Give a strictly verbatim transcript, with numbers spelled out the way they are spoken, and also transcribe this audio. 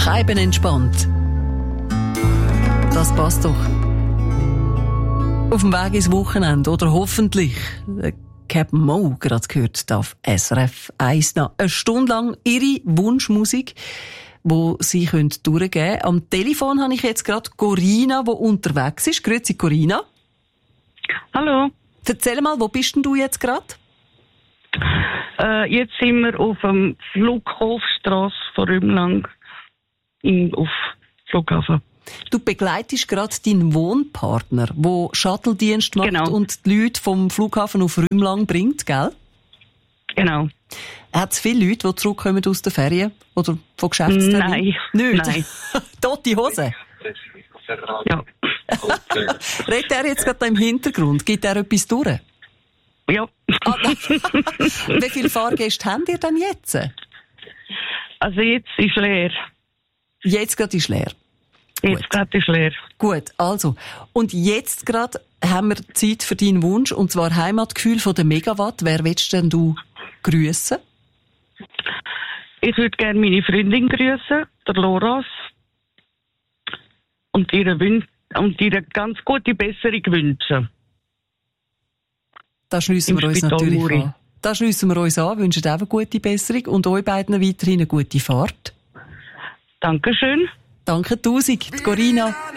Scheibenentspannt. Das passt doch. Auf dem Weg ins Wochenende oder hoffentlich. Captain Mo, gerade gehört, auf S R F eins noch eine Stunde lang ihre Wunschmusik, die sie durchgeben können. Am Telefon habe ich jetzt gerade Corinna, die unterwegs ist. Grüezi, Corinna. Hallo. Erzähl mal, wo bist denn du jetzt gerade? Äh, jetzt sind wir auf dem Flughofstrasse von Rümlang im, auf Flughafen. Du begleitest gerade deinen Wohnpartner, der Shuttle-Dienst macht Genau. und die Leute vom Flughafen auf Rümlang bringt, gell? Genau. Hat es viele Leute, die zurückkommen aus den Ferien oder von Geschäftsterminen? Nein. Nicht? Nein. Tote Hose? Ja. Redet er jetzt gerade da im Hintergrund? Gibt er etwas durch? Ja. Ah, wie viele Fahrgäste habt ihr denn jetzt? Also jetzt ist leer. Jetzt gerade ist leer. Jetzt gerade ist leer. Gut, also. Und jetzt gerade haben wir Zeit für deinen Wunsch, und zwar Heimatgefühl von der Megawatt. Wer willst denn du grüssen? Ich würde gerne meine Freundin grüßen, der Loras. Und ihre, Wün- und ihre ganz gute Besserung wünschen. Da schliessen wir Im uns Spital natürlich Muri. an. Da schliessen wir uns an, wünschen auch eine gute Besserung und euch beiden weiterhin eine gute Fahrt. Dankeschön. Danke tausend, die Corinna.